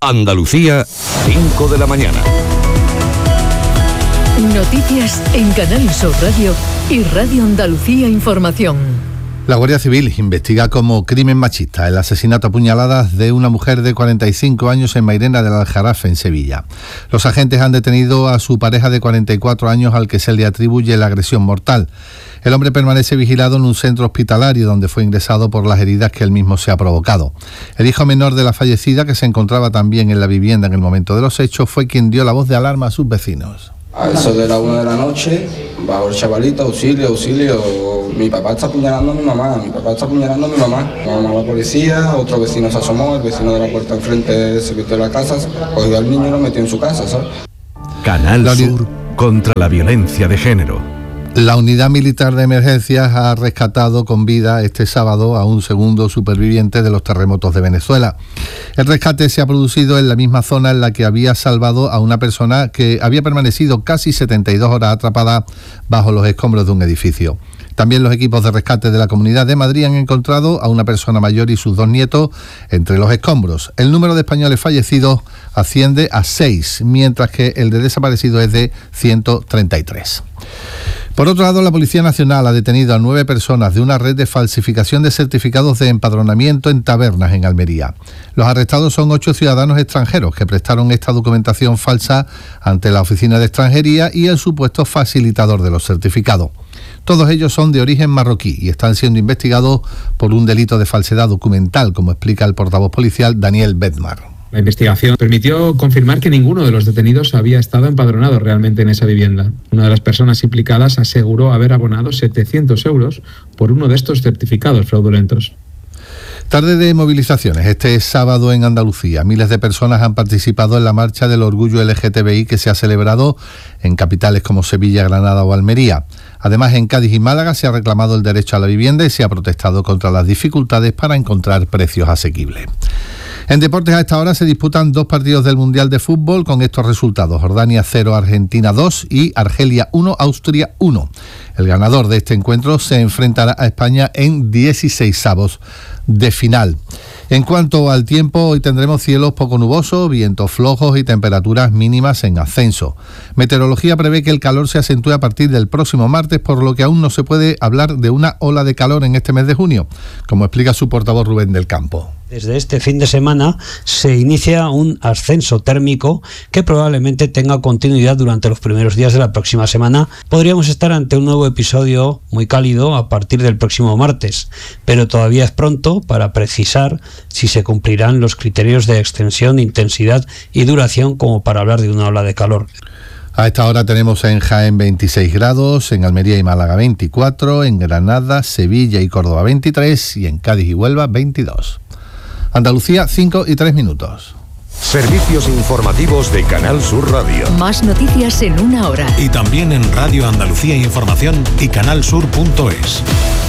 Andalucía, 5 de la mañana. Noticias en Canal Sur Radio y Radio Andalucía Información. La Guardia Civil investiga como crimen machista el asesinato a puñaladas de una mujer de 45 años en Mairena del Aljarafe, en Sevilla. Los agentes han detenido a su pareja de 44 años al que se le atribuye la agresión mortal. El hombre permanece vigilado en un centro hospitalario donde fue ingresado por las heridas que él mismo se ha provocado. El hijo menor de la fallecida, que se encontraba también en la vivienda en el momento de los hechos, fue quien dio la voz de alarma a sus vecinos. A eso de la 1 de la noche, bajó el chavalito, auxilio, mi papá está apuñalando a mi mamá, Llamó a la policía, otro vecino se asomó, el vecino de la puerta enfrente se metió en la casa, cogió al niño y lo metió en su casa, ¿sabes? Canal Sur contra la violencia de género. La unidad militar de emergencias ha rescatado con vida este sábado a un segundo superviviente de los terremotos de Venezuela. El rescate se ha producido en la misma zona en la que había salvado a una persona que había permanecido casi 72 horas atrapada bajo los escombros de un edificio. También los equipos de rescate de la Comunidad de Madrid han encontrado a una persona mayor y sus 2 nietos entre los escombros. El número de españoles fallecidos asciende a 6, mientras que el de desaparecidos es de 133. Por otro lado, la Policía Nacional ha detenido a 9 personas de una red de falsificación de certificados de empadronamiento en tabernas en Almería. Los arrestados son 8 ciudadanos extranjeros que prestaron esta documentación falsa ante la Oficina de Extranjería y el supuesto facilitador de los certificados. Todos ellos son de origen marroquí y están siendo investigados por un delito de falsedad documental, como explica el portavoz policial Daniel Bedmar. La investigación permitió confirmar que ninguno de los detenidos había estado empadronado realmente en esa vivienda. Una de las personas implicadas aseguró haber abonado 700 euros por uno de estos certificados fraudulentos. Tarde de movilizaciones este sábado en Andalucía. Miles de personas han participado en la marcha del orgullo LGTBI que se ha celebrado en capitales como Sevilla, Granada o Almería. Además, en Cádiz y Málaga se ha reclamado el derecho a la vivienda y se ha protestado contra las dificultades para encontrar precios asequibles. En deportes, a esta hora se disputan 2 partidos del Mundial de Fútbol con estos resultados: Jordania 0, Argentina 2 y Argelia 1, Austria 1. El ganador de este encuentro se enfrentará a España en 16avos de final. En cuanto al tiempo, hoy tendremos cielos poco nubosos, vientos flojos y temperaturas mínimas en ascenso. Meteorología prevé que el calor se acentúe a partir del próximo martes, por lo que aún no se puede hablar de una ola de calor en este mes de junio, como explica su portavoz Rubén del Campo. Desde este fin de semana se inicia un ascenso térmico que probablemente tenga continuidad durante los primeros días de la próxima semana. Podríamos estar ante un nuevo episodio muy cálido a partir del próximo martes, pero todavía es pronto para precisar si se cumplirán los criterios de extensión, intensidad y duración como para hablar de una ola de calor. A esta hora tenemos en Jaén 26 grados, en Almería y Málaga 24, en Granada, Sevilla y Córdoba 23 y en Cádiz y Huelva 22. Andalucía, 5 y 3 minutos. Servicios informativos de Canal Sur Radio. Más noticias en una hora. Y también en Radio Andalucía Información y canalsur.es.